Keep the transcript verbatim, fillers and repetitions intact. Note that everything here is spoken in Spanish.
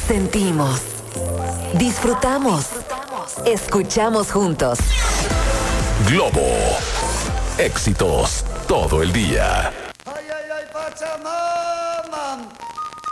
Sentimos, disfrutamos, escuchamos juntos. Globo, éxitos todo el día. Ay, ay, ay, Pachamama.